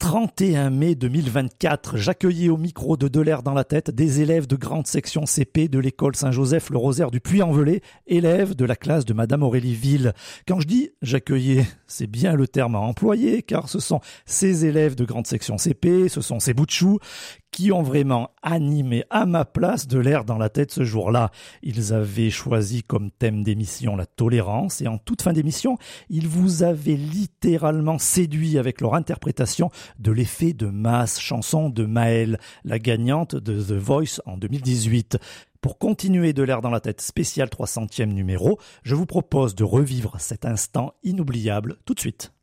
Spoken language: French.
31 mai 2024, j'accueillais au micro de l'air dans la tête des élèves de grande section CP de l'école Saint-Joseph-le-Rosaire du Puy-en-Velay, élèves de la classe de Madame Aurélie Ville. Quand je dis j'accueillais, c'est bien le terme à employer, car ce sont ces élèves de grande section CP, ce sont ces bouts de chou qui ont vraiment animé à ma place de l'air dans la tête ce jour-là. Ils avaient choisi comme thème d'émission la tolérance et en toute fin d'émission, ils vous avaient littéralement séduit avec leur interprétation de l'effet de masse, chanson de Maëlle, la gagnante de The Voice en 2018. Pour continuer de l'air dans la tête spécial 300e numéro, je vous propose de revivre cet instant inoubliable tout de suite.